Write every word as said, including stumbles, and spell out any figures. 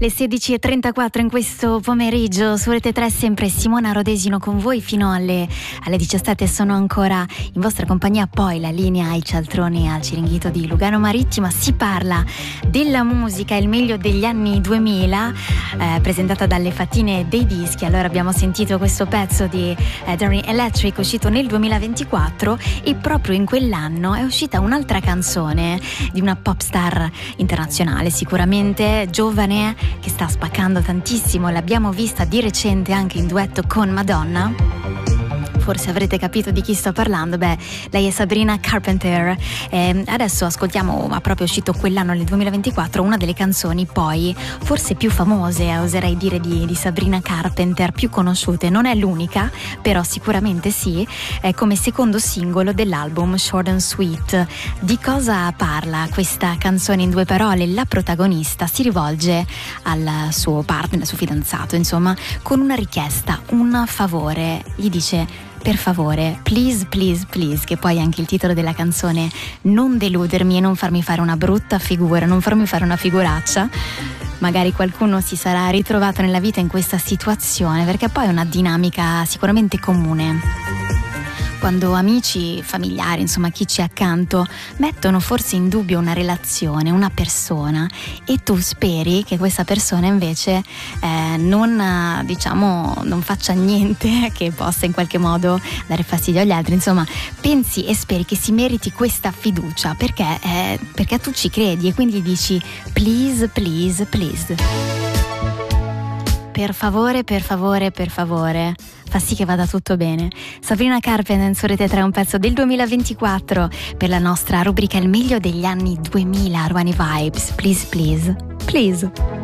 Le sedici e trentaquattro in questo pomeriggio su Rete tre, sempre Simona Rodesino con voi fino alle, alle diciassette. Sono ancora in vostra compagnia, poi la linea ai cialtroni al Ciringhito di Lugano Marittima. Si parla della musica, il meglio degli anni duemila, eh, presentata dalle Fattine dei Dischi. Allora abbiamo sentito questo pezzo di eh, Daring Electric, uscito nel duemilaventiquattro, e proprio in quell'anno è uscita un'altra canzone di una pop star internazionale, sicuramente giovane, che sta spaccando tantissimo. L'abbiamo vista di recente anche in duetto con Madonna. Forse avrete capito di chi sto parlando. Beh, lei è Sabrina Carpenter. Eh, adesso ascoltiamo, ma proprio uscito quell'anno, nel duemilaventiquattro, una delle canzoni poi forse più famose, oserei dire, di, di Sabrina Carpenter, più conosciute. Non è l'unica, però sicuramente sì, è come secondo singolo dell'album Short and Sweet. Di cosa parla questa canzone in due parole? La protagonista si rivolge al suo partner, al suo fidanzato, insomma, con una richiesta, un favore. Gli dice: per favore, please, please, please, che poi è anche il titolo della canzone, non deludermi e non farmi fare una brutta figura, non farmi fare una figuraccia. Magari qualcuno si sarà ritrovato nella vita in questa situazione, perché poi è una dinamica sicuramente comune. Quando amici, familiari, insomma chi ci è accanto, mettono forse in dubbio una relazione, una persona, e tu speri che questa persona invece eh, non, diciamo, non faccia niente che possa in qualche modo dare fastidio agli altri. Insomma, pensi e speri che si meriti questa fiducia, perché, eh, perché tu ci credi, e quindi gli dici please, please, please. Per favore, per favore, per favore. Fa sì che vada tutto bene. Sabrina Carpenter su Rete tre, un pezzo del duemilaventiquattro per la nostra rubrica Il meglio degli anni duemila, Urbani Vibes. Please, please, please.